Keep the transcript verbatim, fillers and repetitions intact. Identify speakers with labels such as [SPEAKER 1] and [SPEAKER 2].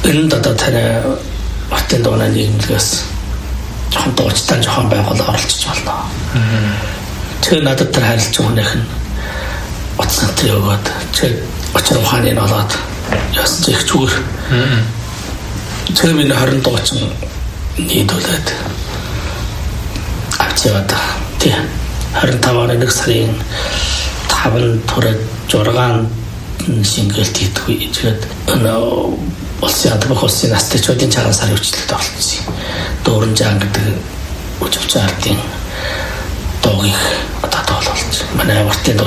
[SPEAKER 1] энэ одоо танай хотын дууны нийгэмлэгээс жоохон дуучтай жоохон байгуул оролцож байна. Тэр надад тэр харилцаж хүнийх нь утастай өгөөд тэр очир ухааны нь болоод яасан ч их зүгээр. Тэр миний харин дуучин нийлүүлээд авчиад тий харин таваар нэг сарын таван төрөд жургаан шингэлт хийдгүй тэгээд өнөө улсын адбах улсын настичуудын цагаан сарын хүчлэлд оролцсон. Дөрөнжаан гэдэг үживч ардын дуугийг одоо тоололж манай уртын